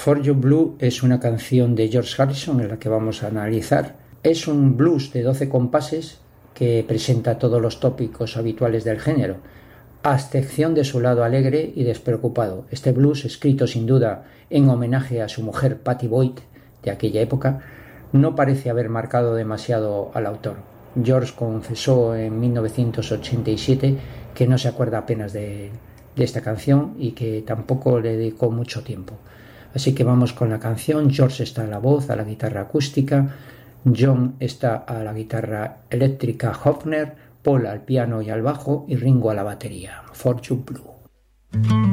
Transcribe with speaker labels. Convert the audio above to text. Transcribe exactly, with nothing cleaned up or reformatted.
Speaker 1: For You Blue es una canción de George Harrison en la que vamos a analizar. Es un blues de doce compases que presenta todos los tópicos habituales del género, a excepción de su lado alegre y despreocupado. Este blues, escrito sin duda en homenaje a su mujer Pattie Boyd de aquella época, no parece haber marcado demasiado al autor. George confesó en mil novecientos ochenta y siete que no se acuerda apenas de, de esta canción y que tampoco le dedicó mucho tiempo. Así que vamos con la canción. George está a la voz, a la guitarra acústica, John está a la guitarra eléctrica Hofner, Paul al piano y al bajo y Ringo a la batería. For You Blue.